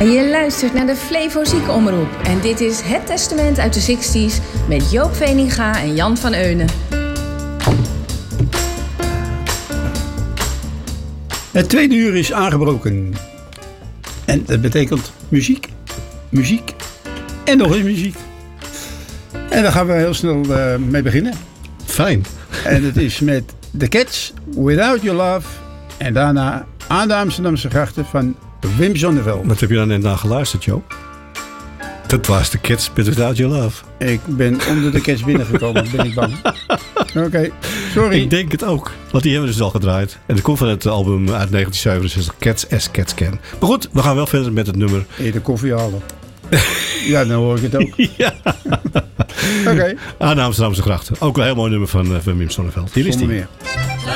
Je luistert naar de Flevo Ziekenomroep en dit is Het Testament uit de 60s met Joop Veninga en Jan van Eunen. Het tweede uur is aangebroken. En dat betekent muziek, muziek en nog eens muziek. En daar gaan we heel snel mee beginnen. Fijn. En het is met The Cats, Without Your Love. En daarna aan de Amsterdamse grachten van Wim Zonneveld. Wat heb je dan net naar geluisterd, Joop? Dat was de Cats met Without Your Love. Ik ben onder de Cats binnengekomen, ben ik bang. Oké, sorry. Ik denk het ook, want die hebben we dus al gedraaid. En dat komt van het album uit 1967, Cats as Cats Can. Maar goed, we gaan wel verder met het nummer. Eerder koffie halen. Ja, dan hoor ik het ook. Ja. Oké. Aan de Amsterdamse grachten. Ook een heel mooi nummer van Wim Zonneveld. Hier is die. Zonder meer.